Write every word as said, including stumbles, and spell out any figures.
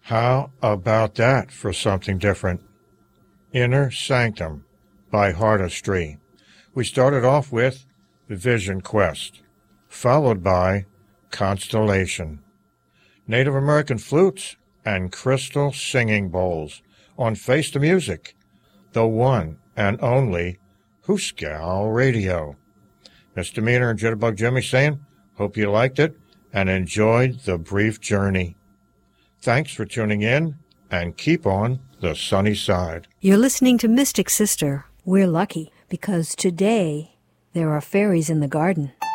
How about that for something different? Inner Sanctum by Hardestry. We started off with Vision Quest, followed by Constellation. Native American flutes and crystal singing bowls on Face the Music, the one and only Hooskow Radio. Misdemeanor and Jitterbug Jimmy saying, hope you liked it and enjoyed the brief journey. Thanks for tuning in, and keep on the sunny side. You're listening to Mystic Sister. We're lucky because today there are fairies in the garden.